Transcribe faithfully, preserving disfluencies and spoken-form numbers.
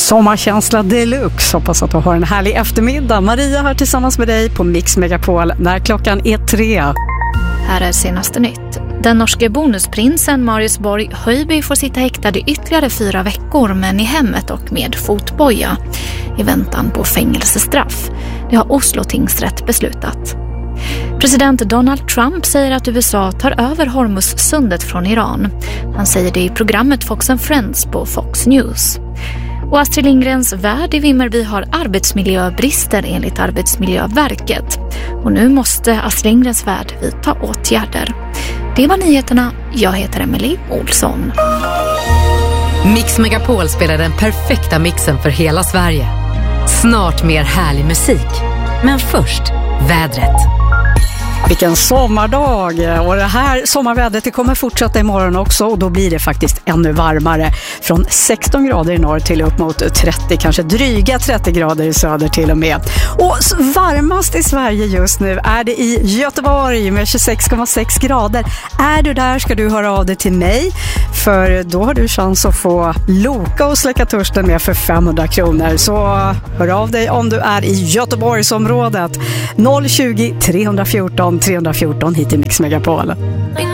Sommarkänsla deluxe. Hoppas att du har en härlig eftermiddag. Maria här tillsammans med dig på Mix Megapol när klockan är tre. Här är senaste nytt. Den norske bonusprinsen Marius Borg Høiby får sitta häktad i ytterligare fyra veckor men i hemmet och med fotboja i väntan på fängelsestraff. Det har Oslo tingsrätt beslutat. President Donald Trump säger att U S A tar över Hormuzsundet från Iran. Han säger det i programmet Fox and Friends på Fox News. Och Astrid Lindgrens värld i Vimmerby har arbetsmiljöbrister enligt Arbetsmiljöverket. Och nu måste Astrid Lindgrens värld vidta åtgärder. Det var nyheterna. Jag heter Emily Olsson. Mix Megapol spelar den perfekta mixen för hela Sverige. Snart mer härlig musik. Men först, vädret. Vilken sommardag, och det här sommarvädret det kommer fortsätta imorgon också, och då blir det faktiskt ännu varmare, från sexton grader i norr till upp mot trettio, kanske dryga trettio grader i söder till och med. Och varmast i Sverige just nu är det i Göteborg med tjugosex komma sex grader. Är du där ska du höra av dig till mig, för då har du chans att få loka och släcka törsten med för femhundra kronor. Så hör av dig om du är i Göteborgsområdet. noll tjugo, tre fjorton, tre fjorton hit i Mix Megapol.